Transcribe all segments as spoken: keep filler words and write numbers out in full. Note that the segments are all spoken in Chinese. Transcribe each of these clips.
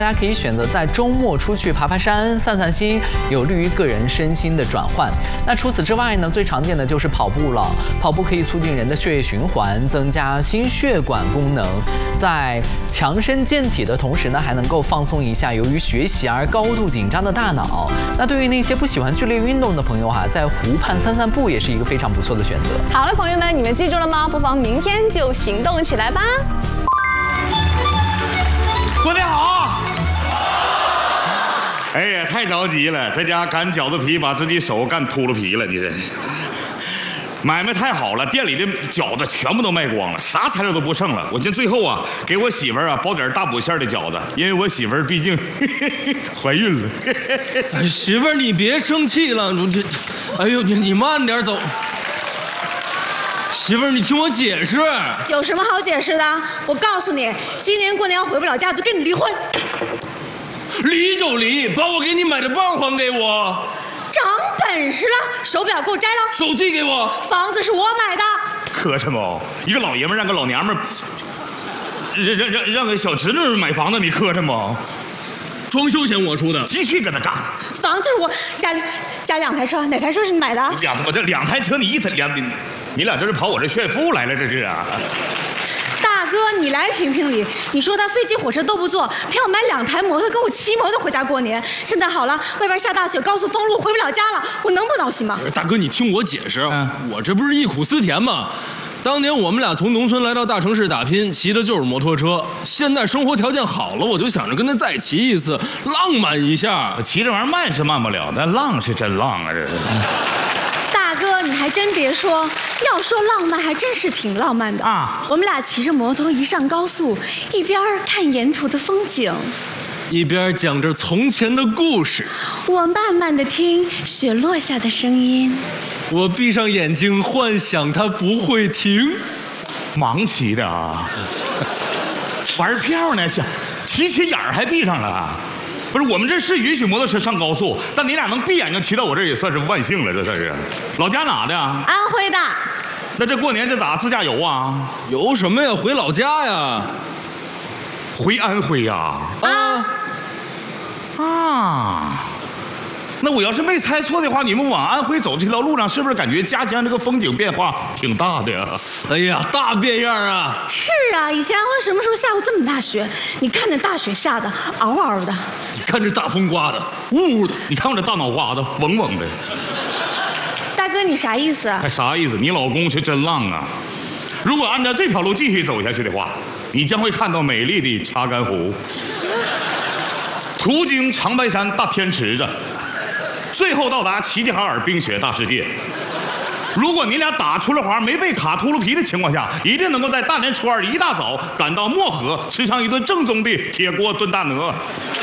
大家可以选择在周末出去爬爬山、散散心，有利于个人身心的转换。那除此之外呢，最常见的就是跑步了。跑步可以促进人的血液循环，增加心血管功能，在强身健体的同时呢，还能够放松一下由于学习而高度紧张的大脑。那对于那些不喜欢剧烈运动的朋友哈、啊，在湖畔散散步也是一个非常不错的选择。 好了，朋友们，你们记住了吗？不妨明天就行动起来吧。 过年好！哎呀，太着急了，在家擀饺子皮，把自己手干秃噜皮了，你这买卖太好了，店里的饺子全部都卖光了，啥材料都不剩了。我寻最后啊，给我媳妇儿啊包点大补馅的饺子，因为我媳妇儿毕竟嘿嘿嘿怀孕了。 哎，媳妇儿，你别生气了，我这，哎呦，你你慢点走。媳妇儿，你听我解释。 有什么好解释的？我告诉你，今年过年要回不了家，就跟你离婚。 离就离，把我给你买的包还给我。 长本事了，手表给我摘了， 手机给我， 房子是我买的。 磕碜不？一个老爷们让个老娘们让让让让个小侄女买房子，你磕碜不？ 装修钱我出的， 继续跟他干。 房子是我家里家两台车，哪台车是你买的？ 两我这两台车，你一台两你你俩这是跑我这炫富来了，这是啊。 大哥，你来评评理。你说他飞机火车都不坐，偏要买两台摩托跟我骑摩托回家过年。现在好了，外边下大雪，高速封路，回不了家了，我能不闹心吗？ 大哥，你听我解释， 嗯、 我这不是忆苦思甜吗？当年我们俩从农村来到大城市打拼，骑的就是摩托车。现在生活条件好了，我就想着跟他再骑一次，浪漫一下。 骑这玩意儿慢是慢不了，但浪是真浪啊，这是。 大哥，你还真别说，要说浪漫，还真是挺浪漫的啊！我们俩骑着摩托一上高速，一边看沿途的风景， 一边讲着从前的故事。 我慢慢的听雪落下的声音， 我闭上眼睛幻想它不会停。 盲骑的啊，玩票呢，骑起眼儿还闭上了。不是，我们这是允许摩托车上高速，但你俩能闭眼睛骑到我这儿也算是万幸了，这算是。老家哪的？ 安徽的。 那这过年这咋自驾游啊？ 游什么呀？回老家呀。 回安徽呀？ 啊啊！那我要是没猜错的话，你们往安徽走这条路上，是不是感觉家乡这个风景变化挺大的呀？ 哎呀，大变样啊！ 是啊，以前安徽什么时候下过这么大雪？你看那大雪下的，嗷嗷的； 你看这大风刮的，呜呜的； 你看我这大脑瓜子，嗡嗡的。 大哥，你啥意思？ 还啥意思？你老公是真浪啊！如果按照这条路继续走下去的话，你将会看到美丽的查干湖，途经长白山大天池子。最后到达齐齐哈尔冰雪大世界。如果你俩打出了环没被卡秃噜皮的情况下，一定能够在大年初二一大早赶到漠河，吃上一顿正宗的铁锅炖大鹅。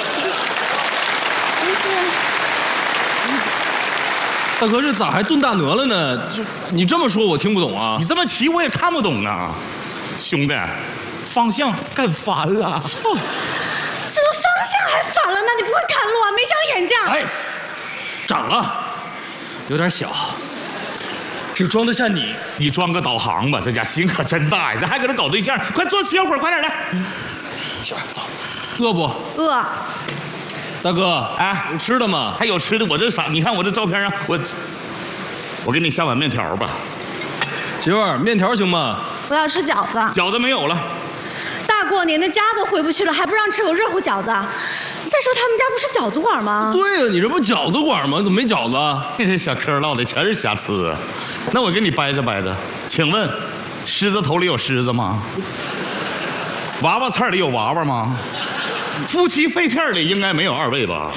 大哥，这咋还炖大鹅了呢？这你这么说，我听不懂啊。 你这么骑我也看不懂啊，兄弟，方向干反了。哦， 怎么方向还反了呢？你不会看路啊？没长眼睛？ 哎。长了，有点小，只装得下你。 你装个导航吧，这家心可真大呀！这还搁这搞对象，快坐歇会儿，快点来。 媳妇儿，走。饿不？ 饿。 大哥， 哎， 有吃的吗？ 还有吃的，我这啥？你看我这照片上，我我给你下碗面条吧。 媳妇儿，面条行吗？ 我要吃饺子。 饺子没有了。 大过年的家都回不去了，还不让吃口热乎饺子？再说他们家不是饺子馆吗？ 对呀，你这不饺子馆吗？怎么没饺子？ 小嗑唠的全是瑕疵。那我给你掰着掰着，请问，狮子头里有狮子吗？娃娃菜里有娃娃吗？夫妻肺片里应该没有二位吧？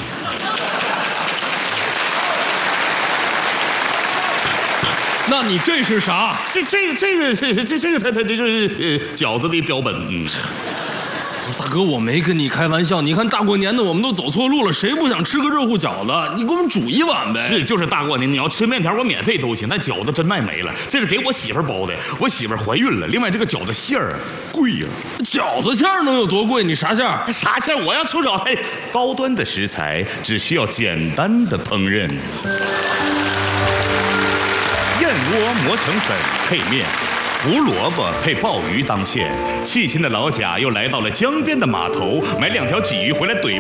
那你这是啥？ 这这个这个这这这个它它这就是呃饺子的标本。嗯， 大哥，我没跟你开玩笑。你看大过年的，我们都走错路了，谁不想吃个热乎饺子？你给我们煮一碗呗。 是，就是大过年，你要吃面条，我免费都行。那饺子真卖没了，这是给我媳妇包的，我媳妇怀孕了。另外，这个饺子馅儿贵呀。 饺子馅儿能有多贵？你啥馅儿？ 啥馅儿？我要出饺子，高端的食材，只需要简单的烹饪。燕窝磨成粉配面， 胡萝卜配鲍鱼当馅。细心的老贾又来到了江边的码头，买两条鲫鱼回来怼。